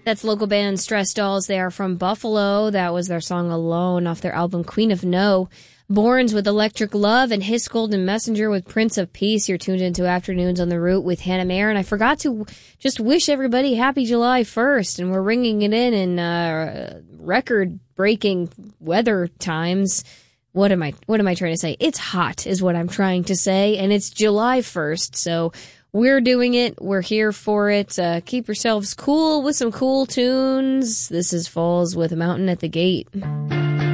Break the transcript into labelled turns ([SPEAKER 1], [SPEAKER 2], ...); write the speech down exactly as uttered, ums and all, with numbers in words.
[SPEAKER 1] That's local band Stress Dolls. They are from Buffalo. That was their song Alone off their album Queen of No. Borns with Electric Love and His Golden Messenger with Prince of Peace. You're tuned into Afternoons on the Route with Hannah Mayer. And I forgot to just wish everybody happy July first. And we're ringing it in in uh, record-breaking weather times. What am I, what am I trying to say? It's hot is what I'm trying to say. And it's July first. So we're doing it. We're here for it. Uh, keep yourselves cool with some cool tunes. This is Falls with Mountain at the Gate.